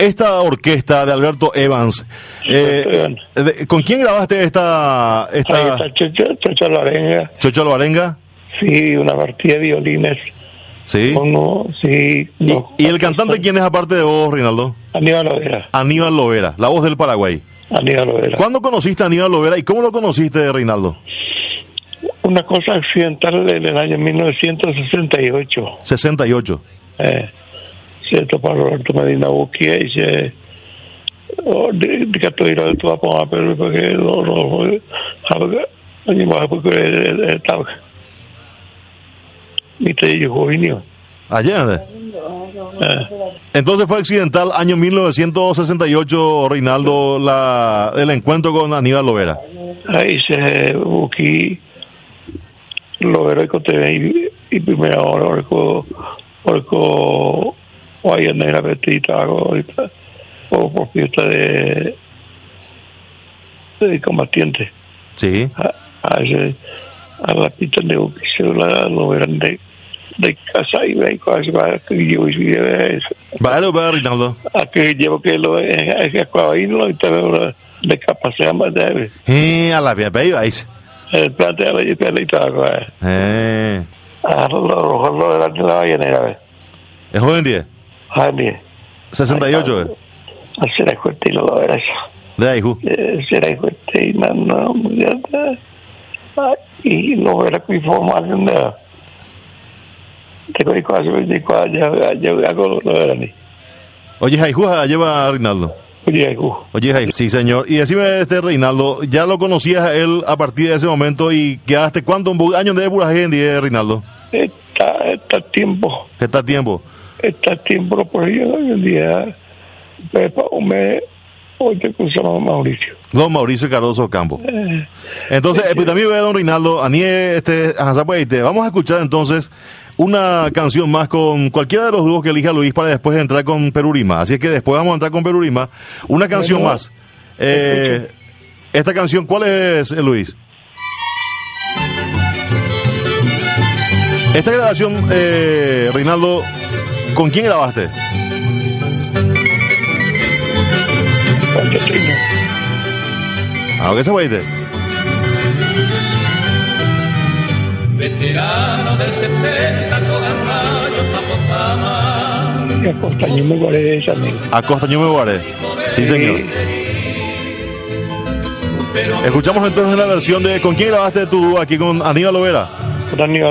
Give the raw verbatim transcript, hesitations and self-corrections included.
esta orquesta de Alberto Evans, eh, de, ¿con quién grabaste esta? esta... Ahí está Chocho, Chocho Alvarenga. ¿Chocho Alvarenga? Sí, una partida de violines. Sí. Uno, sí. No, ¿Y, ¿Y el cantante quién es aparte de vos, Reinaldo? Aníbal Lovera. Aníbal Lovera, la voz del Paraguay. Aníbal Lovera. ¿Cuándo conociste a Aníbal Lovera y cómo lo conociste, Reinaldo? Una cosa accidental en el año mil novecientos sesenta y ocho. sesenta y ocho. Eh, cierto, para Roberto Medina Buquia y se... de que estoy de tu papá, pero porque lo... lo... Allí más porque estaba... Mi te jovenio. Allá. Eh. Entonces fue accidental, año mil novecientos sesenta y ocho, Reinaldo, la, el encuentro con Aníbal Lovera. Ahí se busqué Lovera y Cote y, y primera hora, porque porque hoy en la petita ahorita o por fiesta de de combatiente. Sí. A, a, ese, a la pita de busqué la Lovera de de casa y ve cosas para que yo y eso. Vale, vale, Reinaldo. A que llevo que lo es que ahí no y te de capacidad más de. Eh, a la vía veis. El plante de la pelita, eh. Ah, lo lo lo era de la ballenera. ¿Es joven día? Joven. sesenta y ocho, eh. Será fuerte lo era eso. De ahí, ju. Será fuerte y no no y lo era que formación de que no hay cosas de cosas ya ya hago lo era ni. Oye, Jaijú, lleva a Reinaldo. Oye, Jaijú. Oye, Jaijú. Sí, señor. Y decime, este Reinaldo, ¿ya lo conocías a él a partir de ese momento y quedaste cuántos años de Buraje en día, Reinaldo? Está, está tiempo. ¿Está tiempo? Está tiempo por ahí hoy en día. Pepa, me hoy te cruzamos Mauricio. Don Mauricio Cardoso Campo. Eh, entonces, eh, pues también ve a don Reinaldo, a mí este, vamos a escuchar entonces una canción más con cualquiera de los dúos que elija Luis para después entrar con Perurima. Así es que después vamos a entrar con Perurima. Una canción bueno, más. Eh, esta canción, ¿cuál es, Luis? Esta grabación, eh, Reinaldo, ¿con quién grabaste? ¿A qué se va a ir? Veterano del setenta, toda rayo, y a Costaño me guaré también. A Costaño me guaré. Sí, señor. Escuchamos entonces la versión de ¿con quién grabaste tú aquí con Aníbal Lovera? Con Aníbal